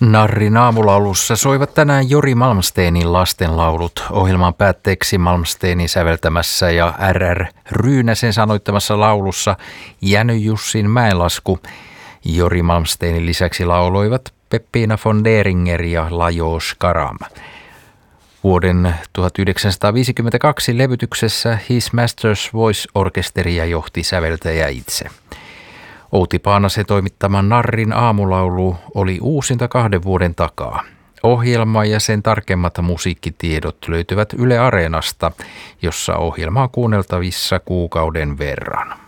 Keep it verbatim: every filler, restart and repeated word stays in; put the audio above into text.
Narrin aamulaulussa soivat tänään Jori Malmsteenin lastenlaulut. Ohjelman päätteeksi Malmsteenin säveltämässä ja R R Ryynäsen sanoittamassa laulussa Jäny Jussin mäenlasku. Jori Malmsteenin lisäksi lauloivat Peppina von Deringer ja Lajos Karam. Vuoden tuhatyhdeksänsataaviisikymmentäkaksi levytyksessä His Master's Voice-orkesteria johti säveltäjä itse. Outi Paanasen toimittama Narrin aamulaulu oli uusinta kahden vuoden takaa. Ohjelma ja sen tarkemmat musiikkitiedot löytyvät Yle Areenasta, jossa ohjelma on kuunneltavissa kuukauden verran.